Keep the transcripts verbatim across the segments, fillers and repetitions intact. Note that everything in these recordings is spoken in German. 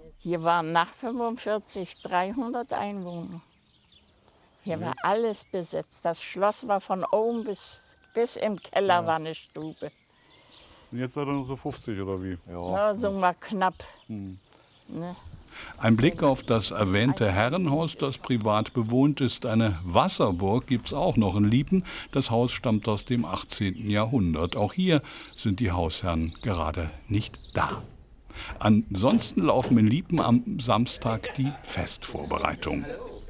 Hier waren nach fünfundvierzig dreihundert Einwohner. Hier war alles besetzt. Das Schloss war von oben bis, bis im Keller ja. war eine Stube. Und jetzt seid ihr nur so fünfzig oder wie? Ja, so mal knapp. Hm. Ne? Ein Blick auf das erwähnte Herrenhaus, das privat bewohnt ist. Eine Wasserburg gibt es auch noch in Liepen. Das Haus stammt aus dem achtzehnten Jahrhundert. Auch hier sind die Hausherren gerade nicht da. Ansonsten laufen in Liepen am Samstag die Festvorbereitungen.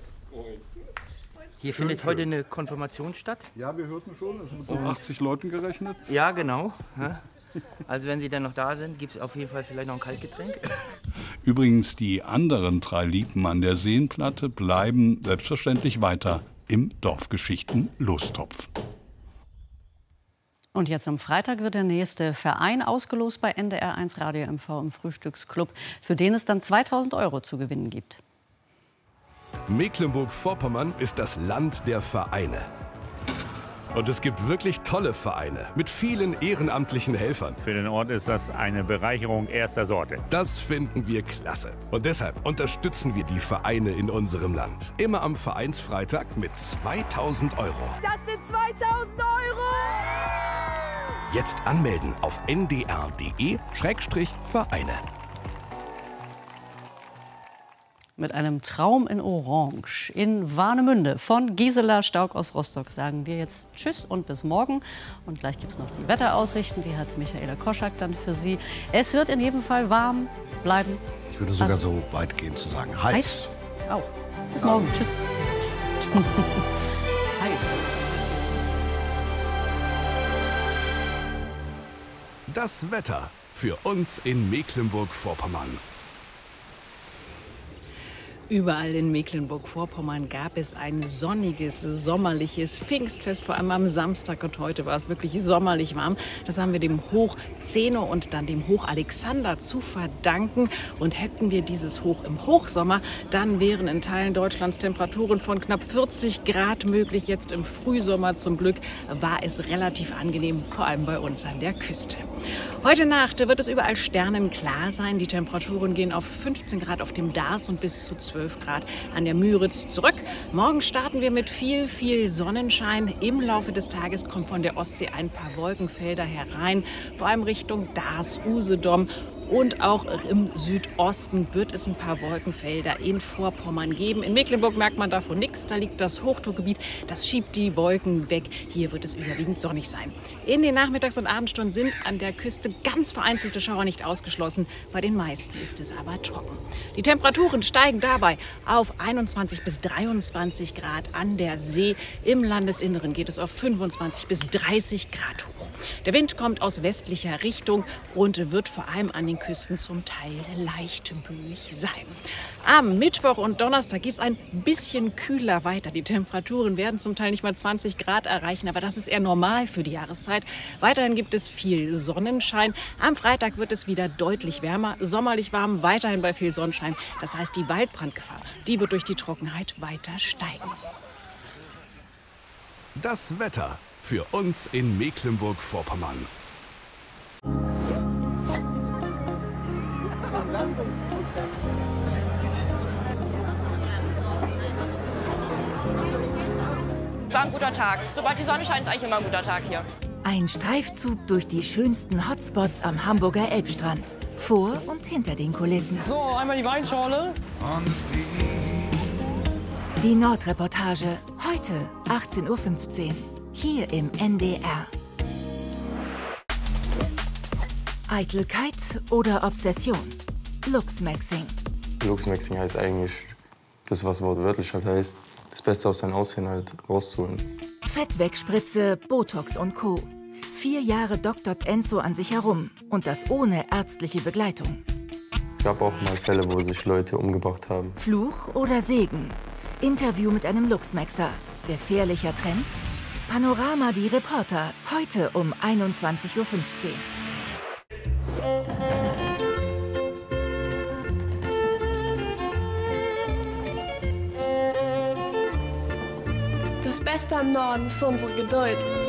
Hier findet heute eine Konfirmation statt? Ja, wir hörten schon. Es sind mit achtzig Leuten gerechnet. Ja, genau. Also wenn Sie dann noch da sind, gibt es auf jeden Fall vielleicht noch ein Kaltgetränk. Übrigens, die anderen drei Liepen an der Seenplatte bleiben selbstverständlich weiter im Dorfgeschichten-Lostopf. Und jetzt am Freitag wird der nächste Verein ausgelost bei N D R eins Radio M V im Frühstücksclub, für den es dann zweitausend Euro zu gewinnen gibt. Mecklenburg-Vorpommern ist das Land der Vereine. Und es gibt wirklich tolle Vereine mit vielen ehrenamtlichen Helfern. Für den Ort ist das eine Bereicherung erster Sorte. Das finden wir klasse. Und deshalb unterstützen wir die Vereine in unserem Land. Immer am Vereinsfreitag mit zweitausend Euro. Das sind zweitausend Euro! Jetzt anmelden auf n d r punkt d e Schrägstrich Vereine. Mit einem Traum in Orange in Warnemünde von Gisela Staug aus Rostock sagen wir jetzt Tschüss und bis morgen. Und gleich gibt es noch die Wetteraussichten, die hat Michaela Koschak dann für Sie. Es wird in jedem Fall warm bleiben. Ich würde sogar also, so weit gehen zu sagen heiß. Heiß? Auch. Bis morgen. Ja. Tschüss. Heiß. Das Wetter für uns in Mecklenburg-Vorpommern. Überall in Mecklenburg-Vorpommern gab es ein sonniges, sommerliches Pfingstfest. Vor allem am Samstag und heute war es wirklich sommerlich warm. Das haben wir dem Hoch Zeno und dann dem Hoch Alexander zu verdanken. Und hätten wir dieses Hoch im Hochsommer, dann wären in Teilen Deutschlands Temperaturen von knapp vierzig Grad möglich. Jetzt im Frühsommer zum Glück war es relativ angenehm, vor allem bei uns an der Küste. Heute Nacht wird es überall sternenklar sein. Die Temperaturen gehen auf fünfzehn Grad auf dem Darß und bis zu zwölf Grad an der Müritz zurück. Morgen starten wir mit viel, viel Sonnenschein. Im Laufe des Tages kommen von der Ostsee ein paar Wolkenfelder herein, vor allem Richtung Darß, Usedom. Und auch im Südosten wird es ein paar Wolkenfelder in Vorpommern geben. In Mecklenburg merkt man davon nichts. Da liegt das Hochdruckgebiet, das schiebt die Wolken weg. Hier wird es überwiegend sonnig sein. In den Nachmittags- und Abendstunden sind an der Küste ganz vereinzelte Schauer nicht ausgeschlossen. Bei den meisten ist es aber trocken. Die Temperaturen steigen dabei auf einundzwanzig bis dreiundzwanzig Grad an der See. Im Landesinneren geht es auf fünfundzwanzig bis dreißig Grad hoch. Der Wind kommt aus westlicher Richtung und wird vor allem an den Küsten zum Teil leicht böig sein. Am Mittwoch und Donnerstag geht es ein bisschen kühler weiter. Die Temperaturen werden zum Teil nicht mal zwanzig Grad erreichen, aber das ist eher normal für die Jahreszeit. Weiterhin gibt es viel Sonnenschein. Am Freitag wird es wieder deutlich wärmer, sommerlich warm, weiterhin bei viel Sonnenschein. Das heißt, die Waldbrandgefahr, die wird durch die Trockenheit weiter steigen. Das Wetter für uns in Mecklenburg-Vorpommern. War ein guter Tag. Sobald die Sonne scheint, ist eigentlich immer ein guter Tag hier. Ein Streifzug durch die schönsten Hotspots am Hamburger Elbstrand. Vor und hinter den Kulissen. So, einmal die Weinschorle. Die Nordreportage. Heute achtzehn Uhr fünfzehn. Hier im N D R. Eitelkeit oder Obsession? Luxmaxing. Luxmaxing heißt eigentlich das, was wortwörtlich halt heißt, das Beste aus seinem Aussehen halt rauszuholen. Fettwegspritze, Botox und Co. Vier Jahre doktort Enzo an sich herum und das ohne ärztliche Begleitung. Es gab auch mal Fälle, wo sich Leute umgebracht haben. Fluch oder Segen? Interview mit einem Luxmaxer. Gefährlicher Trend? Panorama die Reporter. Heute um einundzwanzig Uhr fünfzehn. Das Beste am Norden ist unsere Geduld.